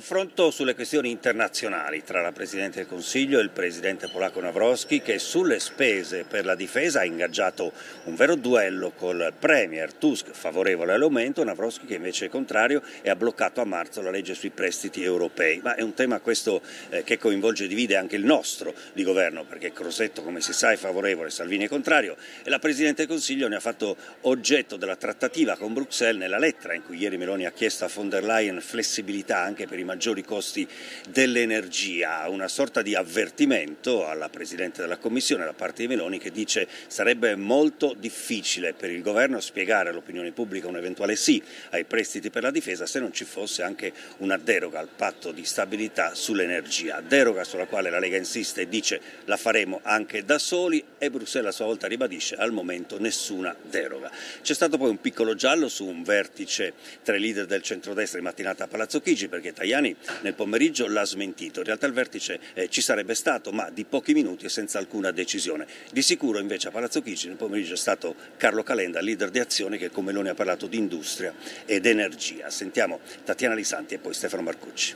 Confronto sulle questioni internazionali tra la Presidente del Consiglio e il Presidente polacco Nawrocki, che sulle spese per la difesa ha ingaggiato un vero duello col Premier Tusk, favorevole all'aumento, Nawrocki che invece è contrario e ha bloccato a marzo la legge sui prestiti europei. Ma è un tema questo che coinvolge e divide anche il nostro di governo, perché Crosetto, come si sa, è favorevole, Salvini è contrario e la Presidente del Consiglio ne ha fatto oggetto della trattativa con Bruxelles nella lettera in cui ieri Meloni ha chiesto a von der Leyen flessibilità anche per i maggiori costi dell'energia, una sorta di avvertimento alla Presidente della Commissione da parte di Meloni, che dice sarebbe molto difficile per il governo spiegare all'opinione pubblica un eventuale sì ai prestiti per la difesa se non ci fosse anche una deroga al patto di stabilità sull'energia, deroga sulla quale la Lega insiste e dice la faremo anche da soli, e Bruxelles a sua volta ribadisce al momento nessuna deroga. C'è stato poi un piccolo giallo su un vertice tra i leader del centrodestra in mattinata a Palazzo Chigi, perché Tajani nel pomeriggio l'ha smentito. In realtà il vertice ci sarebbe stato, ma di pochi minuti e senza alcuna decisione. Di sicuro invece a Palazzo Chigi nel pomeriggio è stato Carlo Calenda, leader di Azione, che con Meloni ha parlato di industria ed energia. Sentiamo Tatiana Lisanti e poi Stefano Marcucci.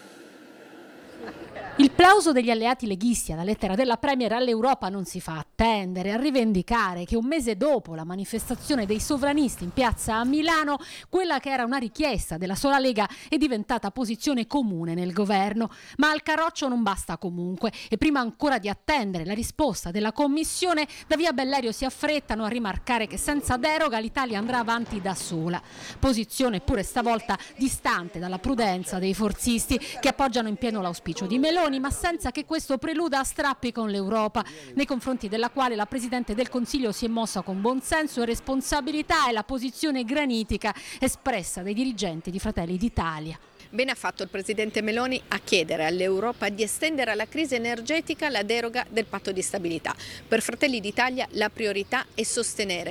Il plauso degli alleati leghisti alla lettera della Premier all'Europa non si fa attendere a rivendicare che un mese dopo la manifestazione dei sovranisti in piazza a Milano, quella che era una richiesta della sola Lega è diventata posizione comune nel governo. Ma al carroccio non basta comunque e prima ancora di attendere la risposta della Commissione, da via Bellerio si affrettano a rimarcare che senza deroga l'Italia andrà avanti da sola. Posizione pure stavolta distante dalla prudenza dei forzisti, che appoggiano in pieno l'auspicio di Meloni, ma senza che questo preluda a strappi con l'Europa, nei confronti della quale la Presidente del Consiglio si è mossa con buonsenso e responsabilità, e la posizione granitica espressa dai dirigenti di Fratelli d'Italia. Bene ha fatto il Presidente Meloni a chiedere all'Europa di estendere alla crisi energetica la deroga del patto di stabilità. Per Fratelli d'Italia la priorità è sostenere